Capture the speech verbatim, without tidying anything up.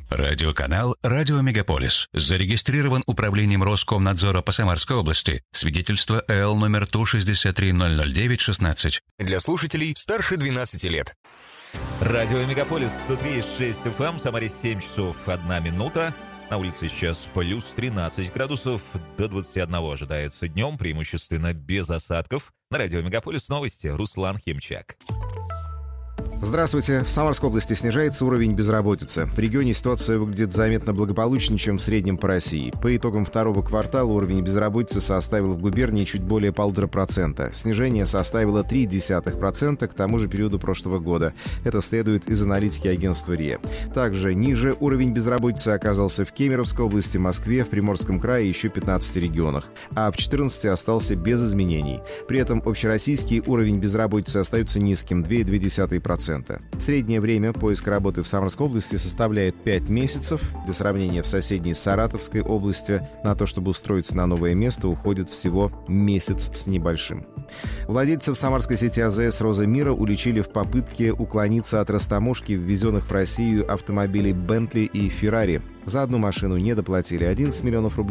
Радиоканал «Радио Мегаполис» зарегистрирован Управлением Роскомнадзора по Самарской области. Свидетельство эл номер Ту шестьдесят три ноль ноль девять шестнадцать. Для слушателей старше двенадцати лет. Радио Мегаполис сто три и шесть эф эм, Самаре семь часов одна минута. На улице сейчас плюс тринадцать градусов, до двадцати одного ожидается днем, преимущественно без осадков. На радио Мегаполис новости, Руслан Химчак. Здравствуйте. В Самарской области снижается уровень безработицы. В регионе ситуация выглядит заметно благополучнее, чем в среднем по России. По итогам второго квартала уровень безработицы составил в губернии чуть более полутора процента. Снижение составило три десятых процента к тому же периоду прошлого года. Это следует из аналитики агентства РИА. Также ниже уровень безработицы оказался в Кемеровской области, Москве, в Приморском крае и еще пятнадцати регионах. А в четырнадцати остался без изменений. При этом общероссийский уровень безработицы остается низким – два целых две десятых процента. Среднее время поиска работы в Самарской области составляет пять месяцев. Для сравнения, в соседней Саратовской области на то, чтобы устроиться на новое место, уходит всего месяц с небольшим. Владельцев самарской сети а зэ эс «Роза мира» уличили в попытке уклониться от растаможки ввезенных в Россию автомобилей «Бентли» и «Феррари». За одну машину не доплатили одиннадцать миллионов рублей.